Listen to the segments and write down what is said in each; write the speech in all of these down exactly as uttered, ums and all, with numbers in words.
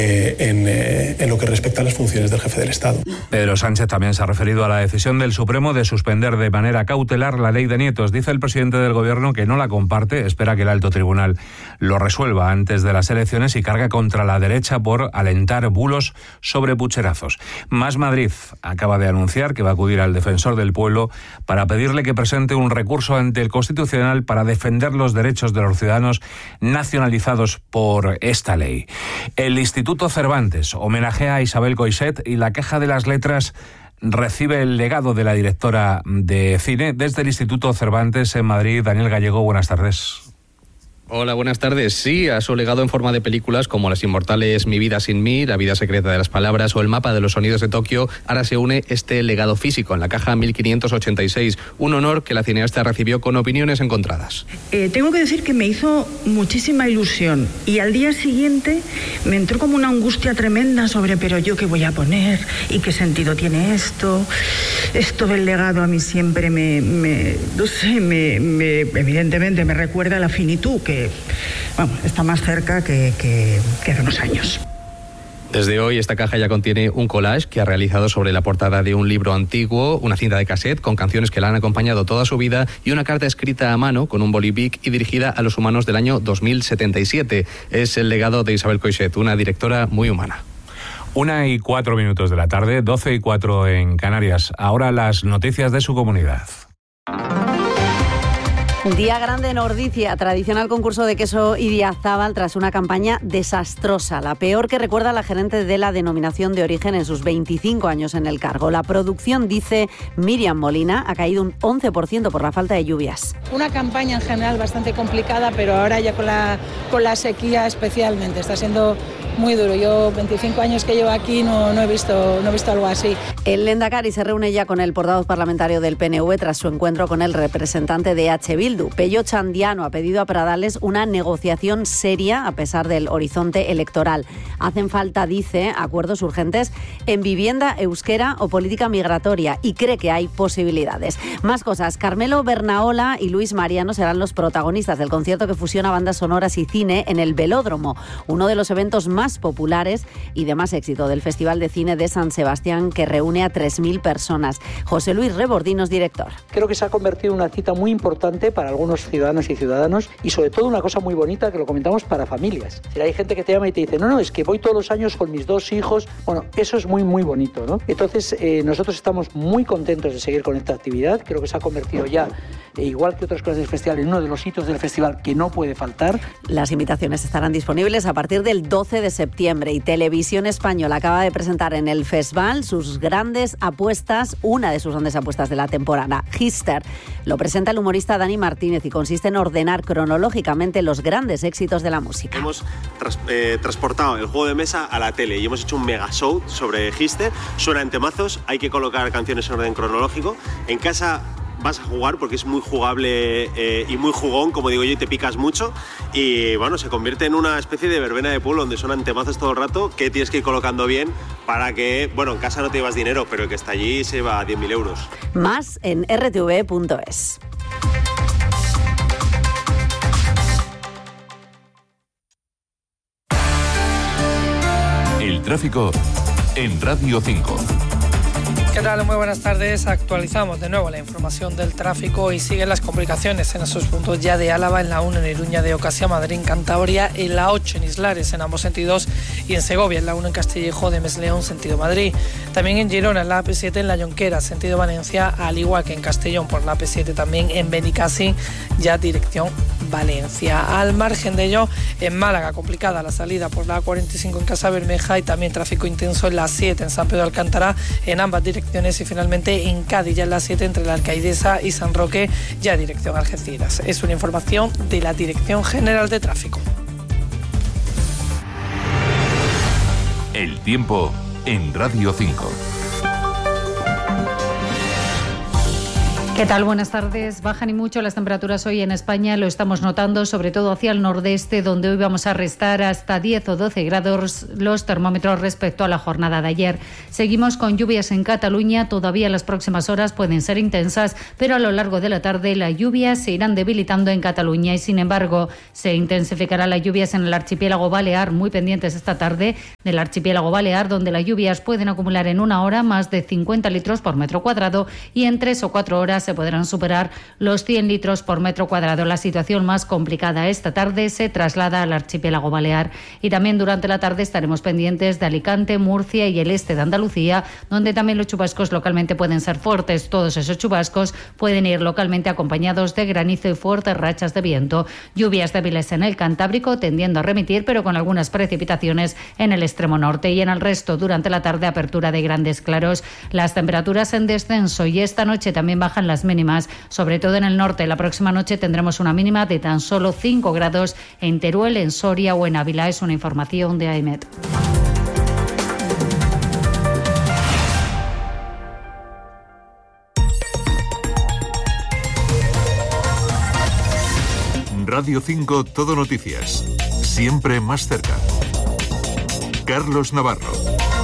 En, eh, en lo que respecta a las funciones del jefe del Estado. Pedro Sánchez también se ha referido a la decisión del Supremo de suspender de manera cautelar la ley de nietos. Dice el presidente del Gobierno que no la comparte, espera que el alto tribunal lo resuelva antes de las elecciones y carga contra la derecha por alentar bulos sobre pucherazos. Más Madrid acaba de anunciar que va a acudir al defensor del pueblo para pedirle que presente un recurso ante el Constitucional para defender los derechos de los ciudadanos nacionalizados por esta ley. El Instituto Cervantes homenajea a Isabel Coixet y la Caja de las Letras recibe el legado de la directora de cine. Desde el Instituto Cervantes en Madrid, Daniel Gallego, buenas tardes. Hola, buenas tardes. Sí, a su legado en forma de películas como Las Inmortales, Mi vida sin mí, La vida secreta de las palabras o El mapa de los sonidos de Tokio, ahora se une este legado físico en la caja mil quinientos ochenta y seis, un honor que la cineasta recibió con opiniones encontradas. Eh, tengo que decir que me hizo muchísima ilusión y al día siguiente me entró como una angustia tremenda sobre pero yo qué voy a poner y qué sentido tiene esto. Esto del legado a mí siempre me, me no sé, me, me, evidentemente me recuerda a la finitud, que bueno, está más cerca que, que, que de unos años. Desde hoy esta caja ya contiene un collage que ha realizado sobre la portada de un libro antiguo, una cinta de cassette con canciones que la han acompañado toda su vida y una carta escrita a mano con un bolivic y dirigida a los humanos del año dos mil setenta y siete. Es el legado de Isabel Coixet, una directora muy humana. Una y cuatro minutos de la tarde, doce y cuatro en Canarias. Ahora las noticias de su comunidad. Día grande en Ordicia, tradicional concurso de queso Idiazábal tras una campaña desastrosa, la peor que recuerda la gerente de la denominación de origen en sus veinticinco años en el cargo. La producción, dice Miriam Molina, ha caído un once por ciento por la falta de lluvias. Una campaña en general bastante complicada, pero ahora ya con la, con la sequía especialmente, está siendo muy duro. Yo veinticinco años que llevo aquí no, no, he visto, no he visto algo así. El Lehendakari se reúne ya con el portavoz parlamentario del P N V tras su encuentro con el representante de H. Bildu. Pello Chandiano ha pedido a Pradales una negociación seria a pesar del horizonte electoral. Hacen falta, dice, acuerdos urgentes en vivienda, euskera o política migratoria y cree que hay posibilidades. Más cosas. Carmelo Bernaola y Luis Mariano serán los protagonistas del concierto que fusiona bandas sonoras y cine en el Velódromo, uno de los eventos más populares y de más éxito del Festival de Cine de San Sebastián, que reúne a tres mil personas. José Luis Rebordinos, director. Creo que se ha convertido en una cita muy importante para algunos ciudadanos y ciudadanos y sobre todo una cosa muy bonita que lo comentamos para familias. Si hay gente que te llama y te dice, no, no, es que voy todos los años con mis dos hijos. Bueno, eso es muy, muy bonito, ¿no? Entonces, eh, nosotros estamos muy contentos de seguir con esta actividad. Creo que se ha convertido ya, eh, igual que otras cosas del festival, en uno de los hitos del festival que no puede faltar. Las invitaciones estarán disponibles a partir del doce de septiembre y Televisión Española acaba de presentar en el festival sus grandes apuestas, una de sus grandes apuestas de la temporada, Hister. Lo presenta el humorista Dani Martínez y consiste en ordenar cronológicamente los grandes éxitos de la música. Hemos tras, eh, transportado el juego de mesa a la tele y hemos hecho un mega show sobre Hister. Suena en temazos, hay que colocar canciones en orden cronológico. En casa vas a jugar porque es muy jugable eh, y muy jugón, como digo yo, y te picas mucho. Y bueno, se convierte en una especie de verbena de pueblo donde suenan temazos todo el rato que tienes que ir colocando bien para que, bueno, en casa no te llevas dinero, pero el que está allí se va a diez mil euros. Más en erre te ve punto es. El tráfico en Radio cinco. ¿Qué tal? Muy buenas tardes. Actualizamos de nuevo la información del tráfico y siguen las complicaciones en esos puntos ya de Álava, en la uno en Iruña de Ocasia, Madrid en Cantabria, en la ocho en Islares en ambos sentidos y en Segovia, en la uno en Castillejo de Mesleón, sentido Madrid. También en Girona, en la A P siete en La Jonquera, sentido Valencia, al igual que en Castellón por la A P siete también en Benicassim, ya dirección Valencia. Al margen de ello, en Málaga, complicada la salida por la A cuarenta y cinco en Casa Bermeja y también tráfico intenso en la siete en San Pedro de Alcántara, en ambas direcciones. Y finalmente en Cádiz, ya en la siete entre la Alcaidesa y San Roque, ya dirección Algeciras. Es una información de la Dirección General de Tráfico. El tiempo en Radio cinco. ¿Qué tal? Buenas tardes. Bajan y mucho las temperaturas hoy en España, lo estamos notando, sobre todo hacia el nordeste, donde hoy vamos a restar hasta diez o doce grados los termómetros respecto a la jornada de ayer. Seguimos con lluvias en Cataluña, todavía las próximas horas pueden ser intensas, pero a lo largo de la tarde las lluvias se irán debilitando en Cataluña y, sin embargo, se intensificarán las lluvias en el archipiélago balear, muy pendientes esta tarde del archipiélago balear, donde las lluvias pueden acumular en una hora más de cincuenta litros por metro cuadrado y en tres o cuatro horas se podrán superar los cien litros por metro cuadrado. La situación más complicada esta tarde se traslada al archipiélago balear y también durante la tarde estaremos pendientes de Alicante, Murcia y el este de Andalucía, donde también los chubascos localmente pueden ser fuertes. Todos esos chubascos pueden ir localmente acompañados de granizo y fuertes rachas de viento. Lluvias débiles en el Cantábrico, tendiendo a remitir, pero con algunas precipitaciones en el extremo norte, y en el resto durante la tarde apertura de grandes claros. Las temperaturas en descenso y esta noche también bajan las mínimas, sobre todo en el norte. La próxima noche tendremos una mínima de tan solo cinco grados en Teruel, en Soria o en Ávila. Es una información de AEMET. Radio cinco Todo Noticias. Siempre más cerca. Carlos Navarro.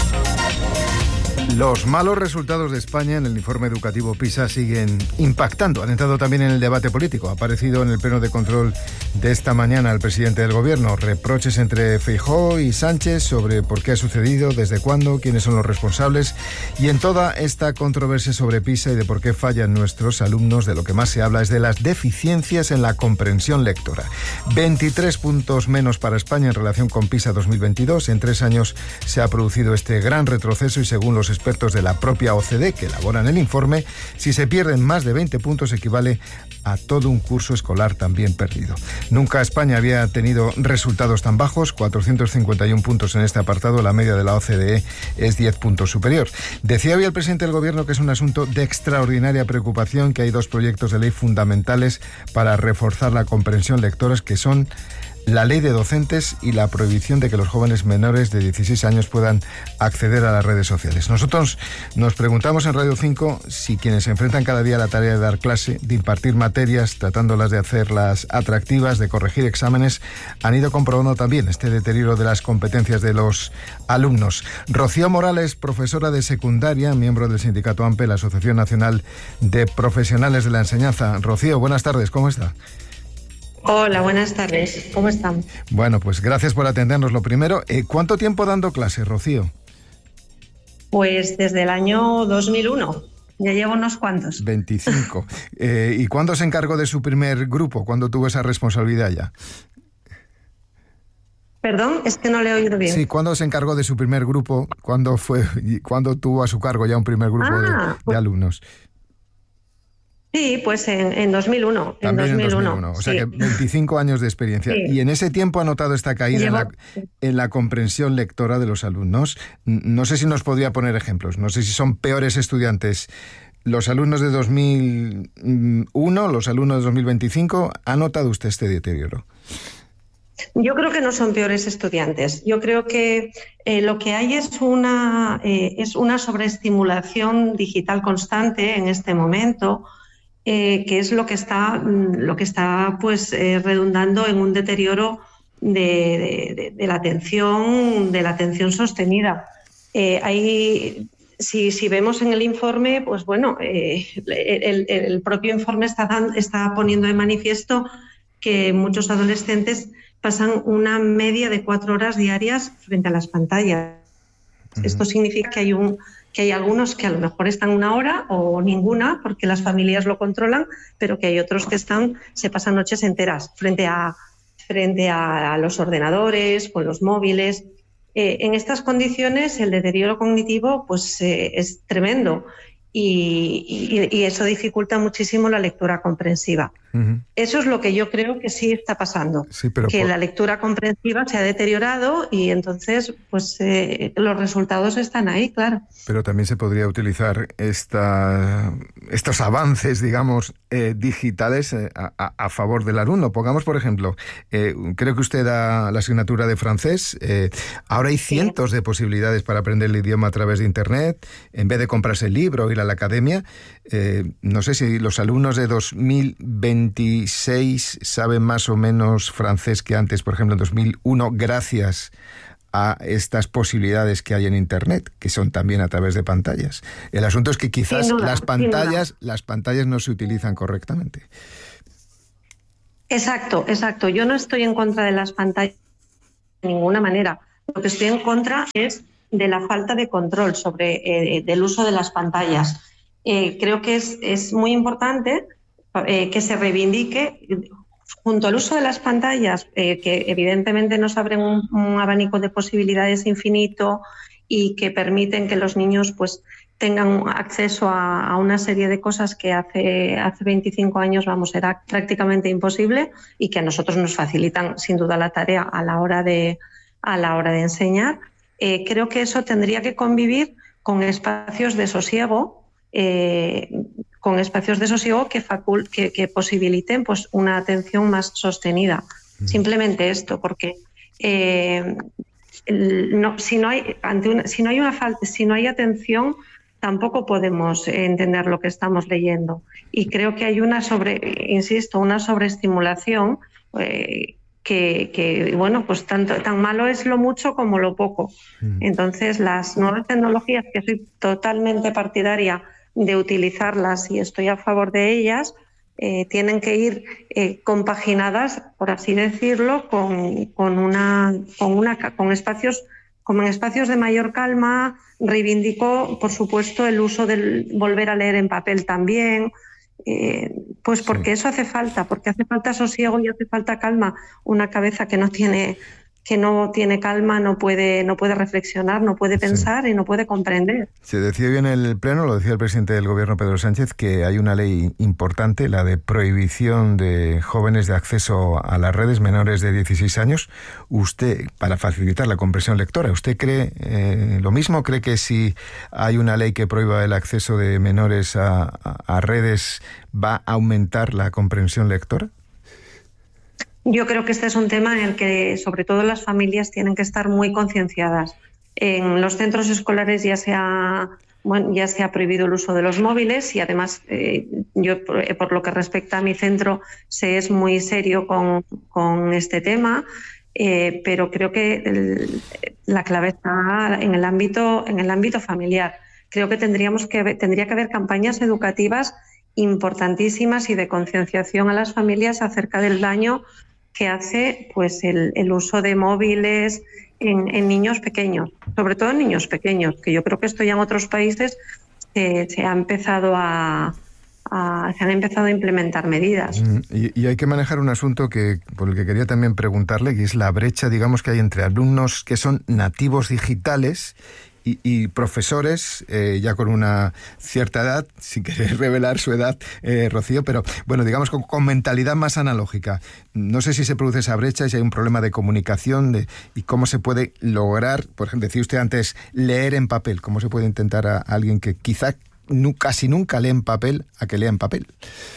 Los malos resultados de España en el informe educativo PISA siguen impactando. Han entrado también en el debate político. Ha aparecido en el pleno de control de esta mañana el presidente del Gobierno. Reproches entre Feijóo y Sánchez sobre por qué ha sucedido, desde cuándo, quiénes son los responsables. Y en toda esta controversia sobre PISA y de por qué fallan nuestros alumnos, de lo que más se habla es de las deficiencias en la comprensión lectora. veintitrés puntos menos para España en relación con PISA dos mil veintidós. En tres años se ha producido este gran retroceso y, según los expertos de la propia O C D que elaboran el informe, si se pierden más de veinte puntos equivale a todo un curso escolar también perdido. Nunca España había tenido resultados tan bajos, cuatrocientos cincuenta y uno puntos en este apartado. La media de la O C D E es diez puntos superior. Decía hoy el presidente del Gobierno que es un asunto de extraordinaria preocupación, que hay dos proyectos de ley fundamentales para reforzar la comprensión lectora, que son la ley de docentes y la prohibición de que los jóvenes menores de dieciséis años puedan acceder a las redes sociales. Nosotros nos preguntamos en Radio cinco si quienes se enfrentan cada día a la tarea de dar clase, de impartir materias, tratándolas de hacerlas atractivas, de corregir exámenes, han ido comprobando también este deterioro de las competencias de los alumnos. Rocío Morales, profesora de secundaria, miembro del sindicato AMPE, la Asociación Nacional de Profesionales de la Enseñanza. Rocío, buenas tardes, ¿cómo está? Hola, buenas tardes. ¿Cómo están? Bueno, pues gracias por atendernos. Lo primero, eh, ¿cuánto tiempo dando clases, Rocío? Pues desde el año dos mil uno. Ya llevo unos cuantos. veinticinco. eh, ¿Y cuándo se encargó de su primer grupo? ¿Cuándo tuvo esa responsabilidad ya? Perdón, es que no le he oído bien. Sí, ¿cuándo se encargó de su primer grupo? ¿Cuándo fue? ¿Cuándo tuvo a su cargo ya un primer grupo ah, de, de alumnos? Sí, pues en, en dos mil uno. También en dos mil uno, en dos mil uno. O sea sí. que veinticinco años de experiencia. Sí. Y en ese tiempo ha notado esta caída Llevo... en, la, en la comprensión lectora de los alumnos. No sé si nos podría poner ejemplos. No sé si son peores estudiantes los alumnos de dos mil uno, los alumnos de dos mil veinticinco. ¿Ha notado usted este deterioro? Yo creo que no son peores estudiantes. Yo creo que eh, lo que hay es una, eh, es una sobreestimulación digital constante en este momento. Eh, que es lo que está, lo que está pues, eh, redundando en un deterioro de, de, de, la atención, de la atención sostenida. Eh, hay, si, si vemos en el informe, pues bueno, eh, el, el propio informe está, dando, está poniendo de manifiesto que muchos adolescentes pasan una media de cuatro horas diarias frente a las pantallas. Uh-huh. Esto significa que hay un que hay algunos que a lo mejor están una hora o ninguna porque las familias lo controlan, pero que hay otros que están se pasan noches enteras frente a, frente a los ordenadores, con los móviles. Eh, en estas condiciones el deterioro cognitivo pues, eh, es tremendo y, y, y eso dificulta muchísimo la lectura comprensiva. Uh-huh. Eso es lo que yo creo que sí está pasando, sí, pero que por... la lectura comprensiva se ha deteriorado y entonces pues eh, los resultados están ahí, claro. Pero también se podría utilizar esta, estos avances, digamos, eh, digitales eh, a, a favor del alumno. Pongamos, por ejemplo, eh, creo que usted da la asignatura de francés. Eh, ahora hay cientos sí. de posibilidades para aprender el idioma a través de Internet. En vez de comprarse el libro o ir a la academia, eh, no sé si los alumnos de dos mil veintiséis saben más o menos francés que antes, por ejemplo, en dos mil uno, gracias a estas posibilidades que hay en Internet, que son también a través de pantallas. El asunto es que quizás duda, las pantallas, las pantallas no se utilizan correctamente. Exacto, exacto. Yo no estoy en contra de las pantallas de ninguna manera. Lo que estoy en contra es de la falta de control sobre eh, del uso de las pantallas. Eh, creo que es, es muy importante eh, que se reivindique junto al uso de las pantallas, eh, que evidentemente nos abren un, un abanico de posibilidades infinito y que permiten que los niños pues tengan acceso a, a una serie de cosas que hace, hace veinticinco años vamos, era prácticamente imposible y que a nosotros nos facilitan sin duda la tarea a la hora de, a la hora de enseñar. Eh, creo que eso tendría que convivir con espacios de sosiego, eh, con espacios de sosiego que, facul que, que posibiliten pues, una atención más sostenida. Mm. Simplemente esto, porque eh, no, si, no hay, ante una, si, no hay una falta, si no hay atención, tampoco podemos entender lo que estamos leyendo. Y creo que hay una sobre, insisto, una sobreestimulación eh, que, que, bueno, pues tanto, tan malo es lo mucho como lo poco. Mm. Entonces, las nuevas tecnologías, que soy totalmente partidaria de utilizarlas y estoy a favor de ellas, eh, tienen que ir eh, compaginadas, por así decirlo, con, con, una, con, una, con espacios, como en espacios de mayor calma. Reivindico, por supuesto, el uso del volver a leer en papel también, eh, pues porque sí. eso hace falta, porque hace falta sosiego y hace falta calma. Una cabeza que no tiene que no tiene calma, no puede, no puede reflexionar, no puede pensar sí. y no puede comprender. Se decía bien en el Pleno, lo decía el presidente del Gobierno, Pedro Sánchez, que hay una ley importante, la de prohibición de jóvenes de acceso a las redes menores de dieciséis años. Usted, para facilitar la comprensión lectora, ¿usted cree eh, lo mismo? ¿Cree que si hay una ley que prohíba el acceso de menores a, a, a redes va a aumentar la comprensión lectora? Yo creo que este es un tema en el que, sobre todo, las familias tienen que estar muy concienciadas. En los centros escolares ya se ha, bueno, ya se ha prohibido el uso de los móviles y, además, eh, yo, por lo que respecta a mi centro, se es muy serio con, con este tema, eh, pero creo que el, la clave está en el ámbito, en el ámbito familiar. Creo que tendríamos que tendría que haber campañas educativas importantísimas y de concienciación a las familias acerca del daño que hace pues el, el uso de móviles en, en niños pequeños, sobre todo en niños pequeños, que yo creo que esto ya en otros países se, se ha empezado a, a se han empezado a implementar medidas. Y, y hay que manejar un asunto que por el que quería también preguntarle, que es la brecha, digamos, que hay entre alumnos que son nativos digitales Y, y profesores eh, ya con una cierta edad, sin querer revelar su edad, eh, Rocío, pero bueno, digamos con, con mentalidad más analógica. No sé si se produce esa brecha y si hay un problema de comunicación de, y cómo se puede lograr, por ejemplo, decía usted antes, leer en papel. ¿Cómo se puede intentar a, a alguien que quizá nu, casi nunca lee en papel a que lea en papel?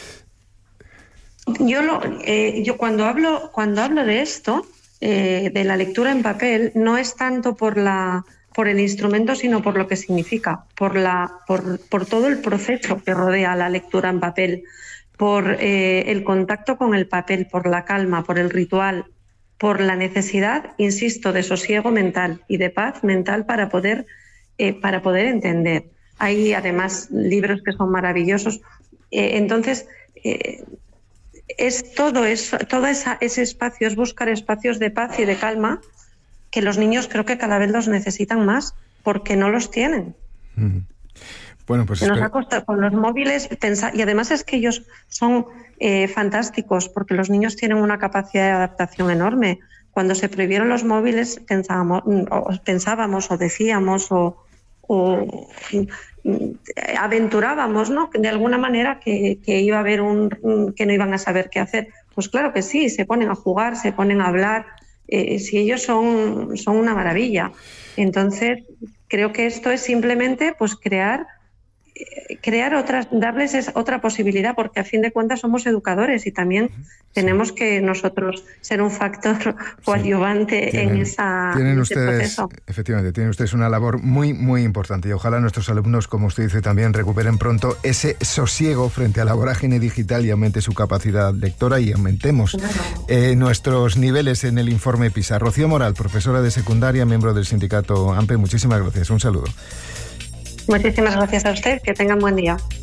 Yo, lo, eh, yo cuando hablo, cuando hablo de esto, eh, de la lectura en papel, no es tanto por la... por el instrumento, sino por lo que significa, por, la, por, por todo el proceso que rodea la lectura en papel, por eh, el contacto con el papel, por la calma, por el ritual, por la necesidad, insisto, de sosiego mental y de paz mental para poder, eh, para poder entender. Hay además libros que son maravillosos. Eh, entonces, eh, es todo eso, todo esa, ese espacio, es buscar espacios de paz y de calma que los niños creo que cada vez los necesitan más porque no los tienen. Mm. Bueno, pues nos ha costado con los móviles pensar, y además es que ellos son eh, fantásticos porque los niños tienen una capacidad de adaptación enorme. Cuando se prohibieron los móviles pensábamos o, pensábamos, o decíamos o, o aventurábamos, ¿no?, de alguna manera que, que iba a haber un que no iban a saber qué hacer. Pues claro que sí, se ponen a jugar, se ponen a hablar, eh, si ellos son, son una maravilla. Entonces, creo que esto es simplemente pues crear crear otras, darles esa otra posibilidad, porque a fin de cuentas somos educadores y también sí. tenemos que nosotros ser un factor coadyuvante sí. tienen, en esa tienen en ustedes, proceso. Efectivamente, tienen ustedes una labor muy, muy importante y ojalá nuestros alumnos, como usted dice, también recuperen pronto ese sosiego frente a la vorágine digital y aumente su capacidad lectora y aumentemos claro. eh, nuestros niveles en el informe PISA. Rocío Moral, profesora de secundaria, miembro del sindicato AMPE, muchísimas gracias. Un saludo. Muchísimas gracias a usted, que tengan buen día.